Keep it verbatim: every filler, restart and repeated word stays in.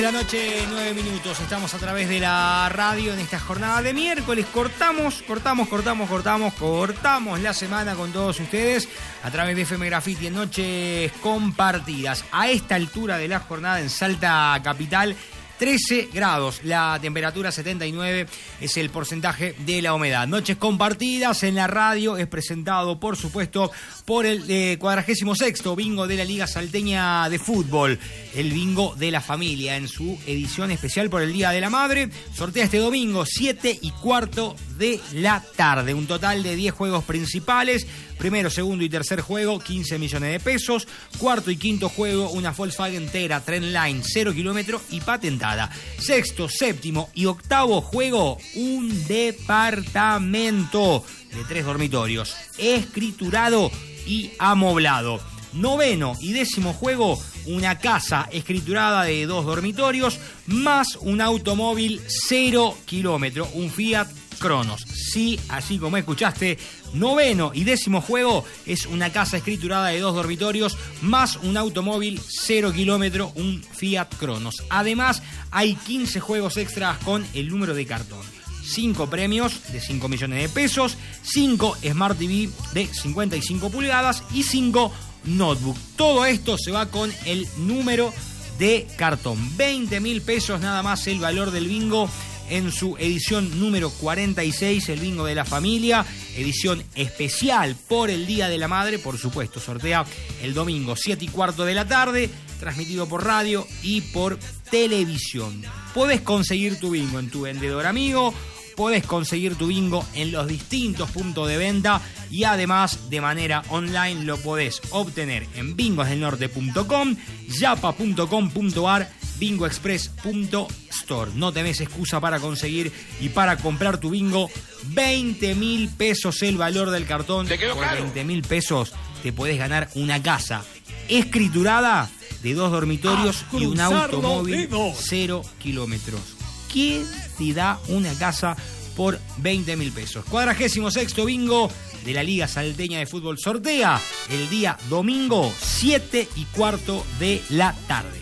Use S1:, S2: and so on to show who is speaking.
S1: La noche, nueve minutos, estamos a través de la radio en esta jornada de miércoles. Cortamos, cortamos, cortamos, cortamos, cortamos la semana con todos ustedes a través de F M Graffiti en Noches Compartidas. A esta altura de la jornada en Salta Capital, trece grados, la temperatura setenta y nueve es el porcentaje de la humedad. Noches Compartidas en la radio es presentado, por supuesto, por el eh, cuadragésimo sexto bingo de la Liga Salteña de Fútbol, el bingo de la familia, en su edición especial por el Día de la Madre. Sortea este domingo, siete y cuarto de la tarde. Un total de diez juegos principales. Primero, segundo y tercer juego, quince millones de pesos. Cuarto y quinto juego, una Volkswagen Tera Trendline cero kilómetros y patentada. Sexto, séptimo y octavo juego, un departamento de tres dormitorios, escriturado y amoblado. Noveno y décimo juego, una casa escriturada de dos dormitorios, más un automóvil cero kilómetros, un Fiat Cronos. Sí, así como escuchaste, noveno y décimo juego es una casa escriturada de dos dormitorios más un automóvil cero kilómetro, un Fiat Cronos. Además, hay quince juegos extras con el número de cartón. cinco premios de cinco millones de pesos, cinco Smart T V de cincuenta y cinco pulgadas y cinco notebook. Todo esto se va con el número de cartón. veinte mil pesos nada más el valor del bingo en su edición número cuarenta y seis, el bingo de la familia, edición especial por el Día de la Madre, por supuesto, sortea el domingo siete y cuarto de la tarde, transmitido por radio y por televisión. Podés conseguir tu bingo en tu vendedor amigo, podés conseguir tu bingo en los distintos puntos de venta y además de manera online lo podés obtener en bingos del norte punto com, yapa punto com punto ar, bingo express punto store. No tenés excusa para conseguir y para comprar tu bingo. veinte mil pesos el valor del cartón.
S2: ¿Te quedó
S1: Por
S2: claro?
S1: veinte mil pesos te podés ganar una casa escriturada de dos dormitorios y un automóvil cero kilómetros. ¿Quién te da una casa por veinte mil pesos? Cuadragésimo sexto bingo de la Liga Salteña de Fútbol sortea el día domingo siete y cuarto de la tarde.